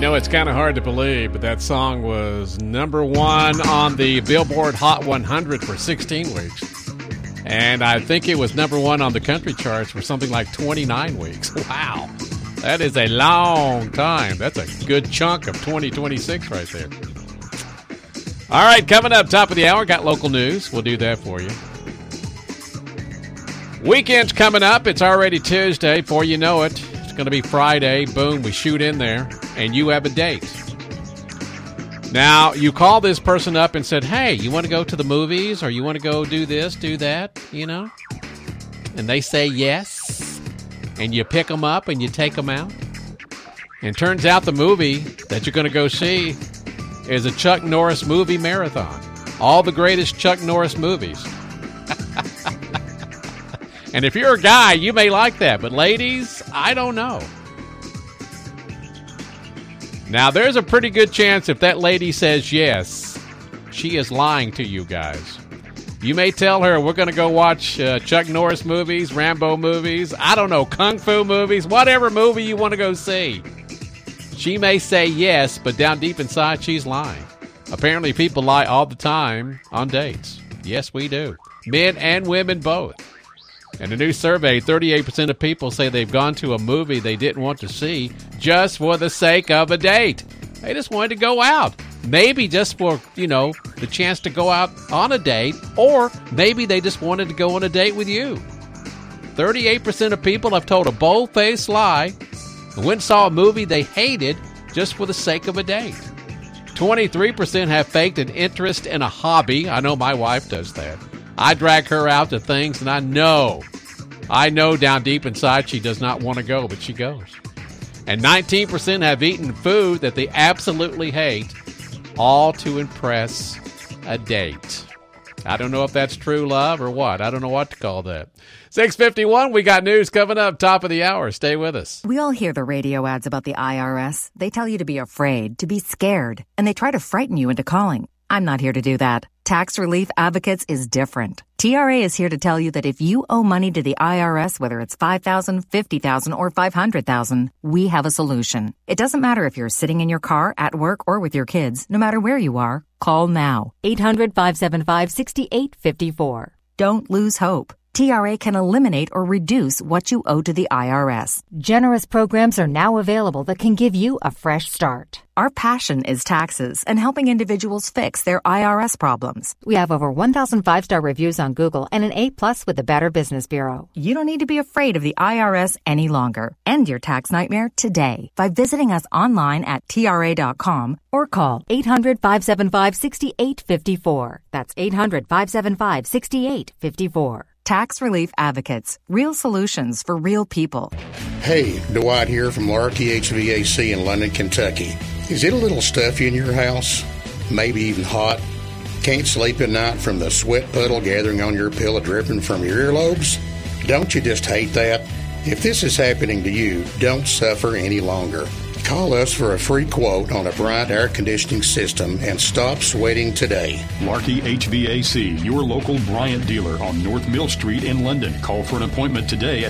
know, it's kind of hard to believe, but that song was number one on the Billboard Hot 100 for 16 weeks. And I think it was number one on the country charts for something like 29 weeks. Wow. That is a long time. That's a good chunk of 2026 right there. All right, coming up, top of the hour, got local news. We'll do that for you. Weekend's coming up. It's already Tuesday. Before you know it, it's going to be Friday. Boom, we shoot in there, and you have a date. Now, you call this person up and said, hey, you want to go to the movies, or you want to go do this, do that, you know? And they say yes, and you pick them up and you take them out. And turns out the movie that you're going to go see is a Chuck Norris movie marathon. All the greatest Chuck Norris movies. And if you're a guy, you may like that. But ladies, I don't know. Now, there's a pretty good chance if that lady says yes, she is lying to you guys. You may tell her, we're going to go watch Chuck Norris movies, Rambo movies, I don't know, Kung Fu movies, whatever movie you want to go see. She may say yes, but down deep inside, she's lying. Apparently, people lie all the time on dates. Yes, we do. Men and women both. In a new survey, 38% of people say they've gone to a movie they didn't want to see just for the sake of a date. They just wanted to go out. Maybe just for, you know, the chance to go out on a date, or maybe they just wanted to go on a date with you. 38% of people have told a bold-faced lie and went and saw a movie they hated just for the sake of a date. 23% have faked an interest in a hobby. I know my wife does that. I drag her out to things, and I know down deep inside she does not want to go, but she goes. And 19% have eaten food that they absolutely hate, all to impress a date. I don't know if that's true love or what. I don't know what to call that. 6:51, we got news coming up, top of the hour. Stay with us. We all hear the radio ads about the IRS. They tell you to be afraid, to be scared, and they try to frighten you into calling. I'm not here to do that. Tax Relief Advocates is different. TRA is here to tell you that if you owe money to the IRS, whether it's $5,000, $50,000, or $500,000, we have a solution. It doesn't matter if you're sitting in your car, at work, or with your kids. No matter where you are, call now. 800-575-6854. Don't lose hope. TRA can eliminate or reduce what you owe to the IRS. Generous programs are now available that can give you a fresh start. Our passion is taxes and helping individuals fix their IRS problems. We have over 1,000 5-star reviews on Google and an A+ with the Better Business Bureau. You don't need to be afraid of the IRS any longer. End your tax nightmare today by visiting us online at TRA.com or call 800-575-6854. That's 800-575-6854. Tax Relief Advocates. Real solutions for real people. Hey, Dwight here from Larky HVAC in London, Kentucky. Is it a little stuffy in your house? Maybe even hot? Can't sleep at night from the sweat puddle gathering on your pillow dripping from your earlobes? Don't you just hate that? If this is happening to you, don't suffer any longer. Call us for a free quote on a Bryant air conditioning system and stop sweating today. Larky HVAC, your local Bryant dealer on North Mill Street in London. Call for an appointment today at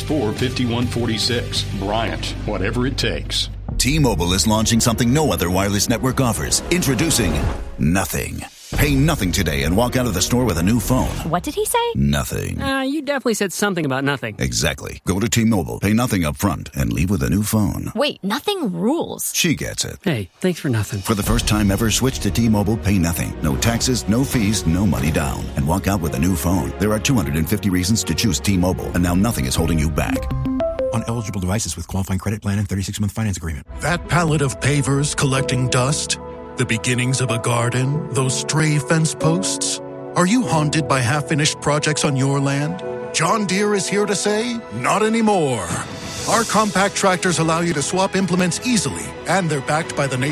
864-5146. Bryant, whatever it takes. T-Mobile is launching something no other wireless network offers. Introducing Nothing. Pay nothing today and walk out of the store with a new phone. What did he say? Nothing. You definitely said something about nothing. Exactly. Go to T-Mobile, pay nothing up front, and leave with a new phone. Wait, nothing rules. She gets it. Hey, thanks for nothing. For the first time ever, switch to T-Mobile, pay nothing. No taxes, no fees, no money down. And walk out with a new phone. There are 250 reasons to choose T-Mobile, and now nothing is holding you back. On eligible devices with qualifying credit plan and 36-month finance agreement. That pallet of pavers collecting dust? The beginnings of a garden? Those stray fence posts? Are you haunted by half-finished projects on your land? John Deere is here to say, not anymore. Our compact tractors allow you to swap implements easily, and they're backed by the nation's